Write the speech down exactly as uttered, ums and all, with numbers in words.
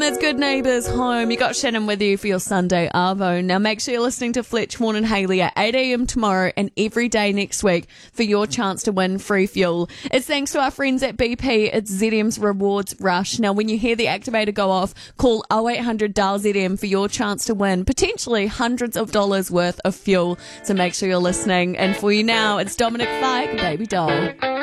That's Good Neighbours Home. You got Shannon with you for your Sunday Arvo. Now make sure you're listening to Fletch, Warren and Hayley at eight a.m. tomorrow and every day next week for your chance to win free fuel. It's thanks to our friends at B P. It's Z M's Rewards Rush. Now when you hear the activator go off, call oh eight hundred D A L Z M for your chance to win potentially hundreds of dollars worth of fuel. So make sure you're listening. And for you now, it's Dominic Fike, Baby Doll.